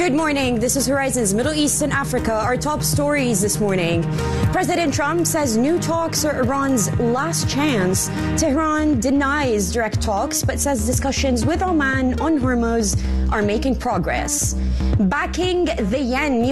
Good morning. This is Horizon's Middle East and Africa. Our top stories this morning. President Trump says new talks are Iran's last chance. Tehran denies direct talks but says discussions with Oman on Hormuz are making progress. Backing the yen.